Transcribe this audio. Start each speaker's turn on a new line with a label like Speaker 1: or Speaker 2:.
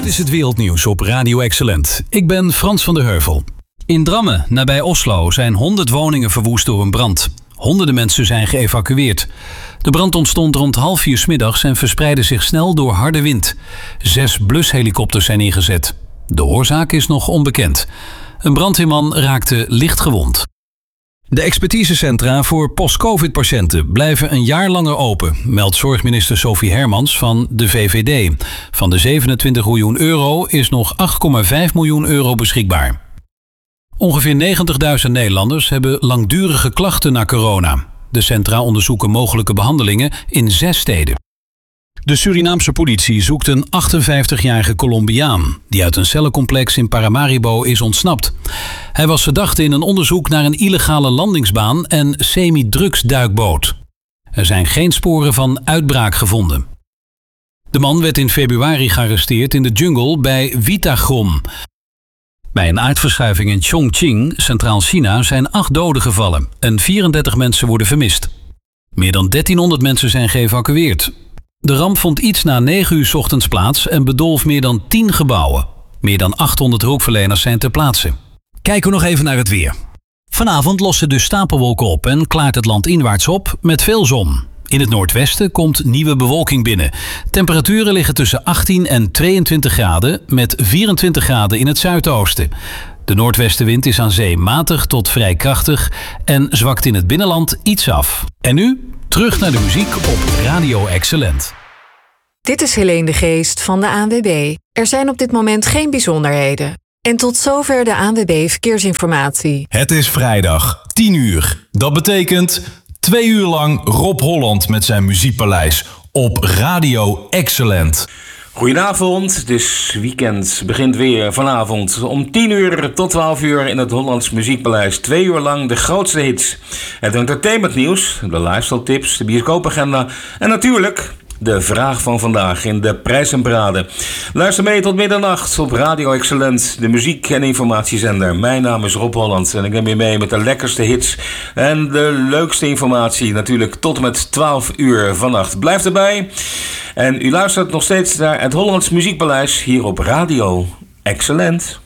Speaker 1: Dit is het wereldnieuws op Radio Excellent. Ik ben Frans van der Heuvel. In Drammen, nabij Oslo, zijn 100 woningen verwoest door een brand. Honderden mensen zijn geëvacueerd. De brand ontstond rond 3:30 's middags en verspreidde zich snel door harde wind. 6 blushelikopters zijn ingezet. De oorzaak is nog onbekend. Een brandweerman raakte licht gewond. De expertisecentra voor post-covid-patiënten blijven een jaar langer open, meldt zorgminister Sophie Hermans van de VVD. Van de 27 miljoen euro is nog 8,5 miljoen euro beschikbaar. Ongeveer 90.000 Nederlanders hebben langdurige klachten na corona. De centra onderzoeken mogelijke behandelingen in 6 steden. De Surinaamse politie zoekt een 58-jarige Colombiaan die uit een cellencomplex in Paramaribo is ontsnapt. Hij was verdachte in een onderzoek naar een illegale landingsbaan en semi-drugsduikboot. Er zijn geen sporen van uitbraak gevonden. De man werd in februari gearresteerd in de jungle bij Vitagrom. Bij een aardverschuiving in Chongqing, Centraal China, zijn 8 doden gevallen en 34 mensen worden vermist. Meer dan 1300 mensen zijn geëvacueerd. De ramp vond iets na 9 uur 's ochtends plaats en bedolf meer dan 10 gebouwen. Meer dan 800 hulpverleners zijn ter plaatse. Kijken we nog even naar het weer. Vanavond lossen de stapelwolken op en klaart het land inwaarts op met veel zon. In het noordwesten komt nieuwe bewolking binnen. Temperaturen liggen tussen 18 en 22 graden met 24 graden in het zuidoosten. De noordwestenwind is aan zee matig tot vrij krachtig en zwakt in het binnenland iets af. En nu terug naar de muziek op Radio Excellent.
Speaker 2: Dit is Helene de Geest van de ANWB. Er zijn op dit moment geen bijzonderheden. En tot zover de ANWB Verkeersinformatie.
Speaker 3: Het is vrijdag, 10 uur. Dat betekent 2 uur lang Rob Holland met zijn Muziekpaleis op Radio Excellent.
Speaker 4: Goedenavond, dus weekend begint weer vanavond om 10 uur tot 12 uur in het Hollands Muziekpaleis. 2 uur lang de grootste hits, het entertainmentnieuws, de lifestyle tips, de bioscoopagenda en natuurlijk de vraag van vandaag in de prijs en parade. Luister mee tot middernacht op Radio Excellent, de muziek- en informatiezender. Mijn naam is Rob Holland en ik neem je mee met de lekkerste hits en de leukste informatie natuurlijk tot en met 12 uur vannacht. Blijf erbij. En u luistert nog steeds naar het Hollands Muziekpaleis hier op Radio Excellent.